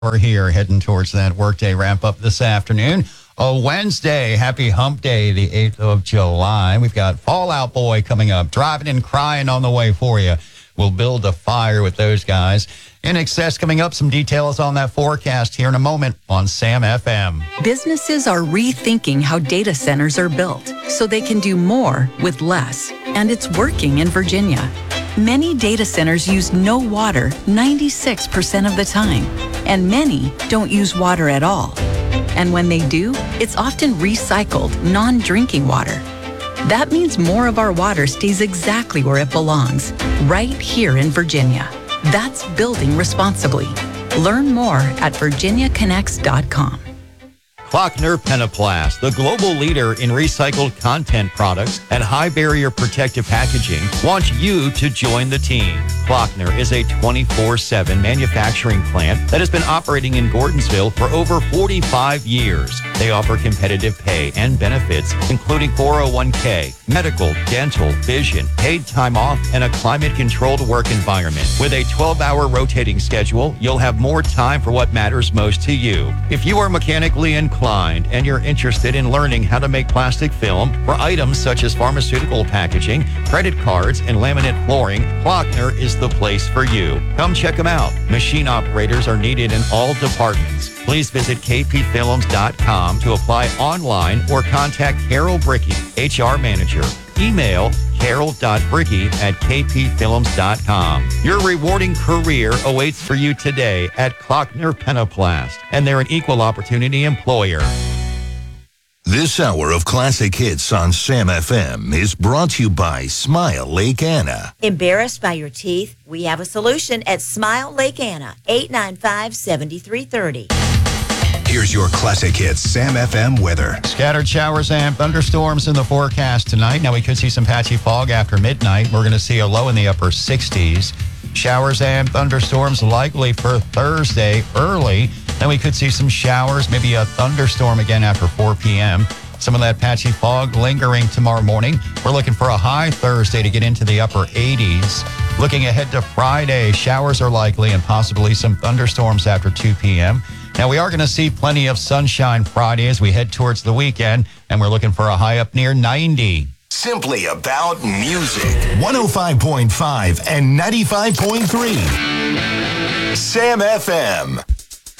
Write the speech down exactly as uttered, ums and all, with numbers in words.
We're here heading towards that workday wrap up this afternoon. A Wednesday, happy hump day, the eighth of July. We've got Fall Out Boy coming up, driving and crying on the way for you. We'll build a fire with those guys. In Excess coming up, some details on that forecast here in a moment on Sam F M. Businesses are rethinking how data centers are built so they can do more with less. And it's working in Virginia. Many data centers use no water ninety-six percent of the time, and many don't use water at all. And when they do, it's often recycled, non-drinking water. That means more of our water stays exactly where it belongs, right here in Virginia. That's building responsibly. Learn more at virginia connects dot com. Klockner Pentaplast, the global leader in recycled content products and high barrier protective packaging, wants you to join the team. Klockner is a twenty-four seven manufacturing plant that has been operating in Gordonsville for over forty-five years. They offer competitive pay and benefits, including four oh one k, medical, dental, vision, paid time off, and a climate-controlled work environment. With a twelve-hour rotating schedule, you'll have more time for what matters most to you. If you are mechanically inclined and you're interested in learning how to make plastic film for items such as pharmaceutical packaging, credit cards, and laminate flooring, Klockner is the place for you. Come check them out. Machine operators are needed in all departments. Please visit k p films dot com to apply online or contact Carol Bricky, H R Manager. Email carol dot bricky at k p films dot com. Your rewarding career awaits for you today at Klockner Pentaplast, and they're an equal opportunity employer. This hour of classic hits on Sam F M is brought to you by Smile Lake Anna. Embarrassed by your teeth? We have a solution at Smile Lake Anna, eight nine five, seven three three zero. Here's your classic hits Sam F M weather. Scattered showers and thunderstorms in the forecast tonight. Now we could see some patchy fog after midnight. We're going to see a low in the upper sixties. Showers and thunderstorms likely for Thursday early. Then we could see some showers, maybe a thunderstorm again after four p.m. Some of that patchy fog lingering tomorrow morning. We're looking for a high Thursday to get into the upper eighties. Looking ahead to Friday, showers are likely and possibly some thunderstorms after two p.m. Now, we are going to see plenty of sunshine Friday as we head towards the weekend, and we're looking for a high up near ninety. Simply about music. one oh five point five and ninety-five point three. Sam F M.